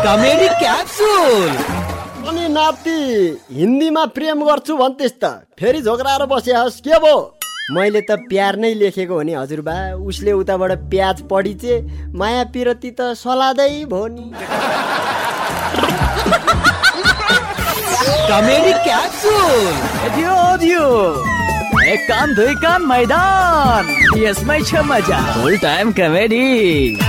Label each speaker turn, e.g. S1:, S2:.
S1: Comedy capsule.
S2: अनि नाति हिन्दीमा प्रेम गर्छु भन्थिस् त फेरि झोक्राएर बसे हस् के भो? मैले त प्यार नै लेखेको हो नि हजुरबा। उसले उताबाट प्याज पढिचे माया पिरती त सलादै भो नि।
S1: Comedy capsule.
S3: दियो एक कान दुई कान मैदान, यसमै छ मजा। फुल टाइम कमेडी।